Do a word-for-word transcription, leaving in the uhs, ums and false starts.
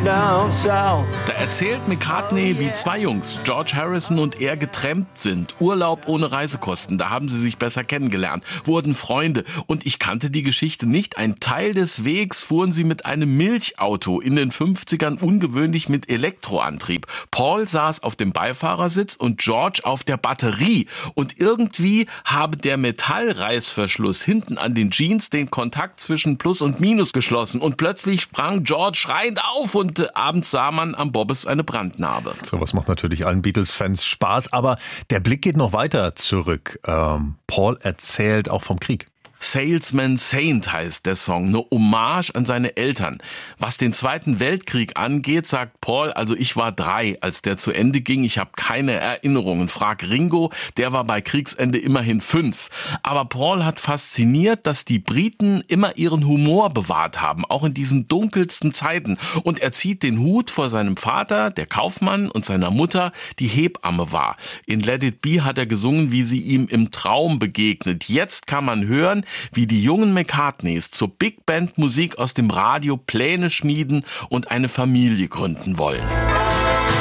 down south. Da erzählt McCartney, wie zwei Jungs, George Harrison und er, getrampt sind. Urlaub ohne Reisekosten. Da haben sie sich besser kennengelernt, wurden Freunde. Und ich kannte die Geschichte nicht. Ein Teil des Wegs fuhren sie mit einem Milchauto, in den fünfzigern ungewöhnlich mit Elektroantrieb. Paul saß auf dem Beifahrersitz und George auf der Batterie. Und irgendwie habe der Metallreißverschluss hinten an den Jeans den Kontakt zwischen Plus und Minus geschlossen. Und plötzlich sprang George schreiend auf und äh, abends sah man am Bobbes eine Brandnarbe. Sowas macht natürlich allen Beatles-Fans Spaß, aber der Blick geht noch weiter zurück. Ähm, Paul erzählt auch vom Krieg. Salesman Saint heißt der Song, eine Hommage an seine Eltern. Was den Zweiten Weltkrieg angeht, sagt Paul, also ich war drei, als der zu Ende ging. Ich habe keine Erinnerungen. Frag Ringo, der war bei Kriegsende immerhin fünf. Aber Paul hat fasziniert, dass die Briten immer ihren Humor bewahrt haben, auch in diesen dunkelsten Zeiten. Und er zieht den Hut vor seinem Vater, der Kaufmann, und seiner Mutter, die Hebamme war. In Let It Be hat er gesungen, wie sie ihm im Traum begegnet. Jetzt kann man hören, wie die jungen McCartneys zur Big Band Musik aus dem Radio Pläne schmieden und eine Familie gründen wollen.